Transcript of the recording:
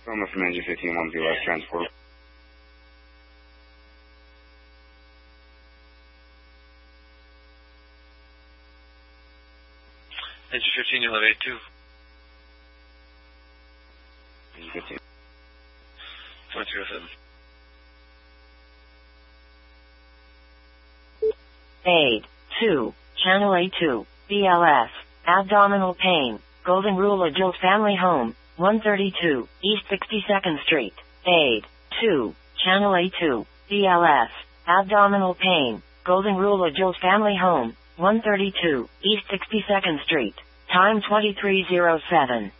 Roma from NG 15-1 BLS transport. NG 15, you elevate 2. NG 15. 407. 8-2, Channel A2, BLS, abdominal pain, Golden Rule Adult Family Home, 132, East 62nd Street. 8-2, Channel A2, BLS, abdominal pain, Golden Rule Adult Family Home, 132, East 62nd Street. Time 2307.